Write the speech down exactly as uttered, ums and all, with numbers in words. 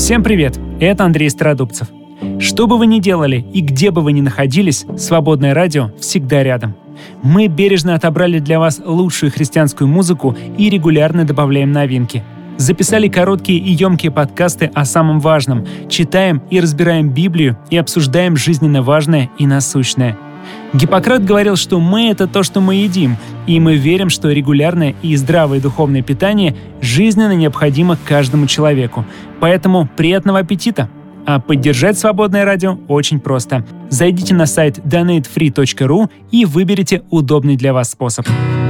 Всем привет! Это Андрей Стародубцев. Что бы вы ни делали и где бы вы ни находились, Свободное радио всегда рядом. Мы бережно отобрали для вас лучшую христианскую музыку и регулярно добавляем новинки. Записали короткие и емкие подкасты о самом важном, читаем и разбираем Библию и обсуждаем жизненно важное и насущное. Гиппократ говорил, что мы — это то, что мы едим, и мы верим, что регулярное и здравое духовное питание жизненно необходимо каждому человеку. Поэтому приятного аппетита! А поддержать Свободное радио очень просто. Зайдите на сайт донейт фри точка ру и выберите удобный для вас способ.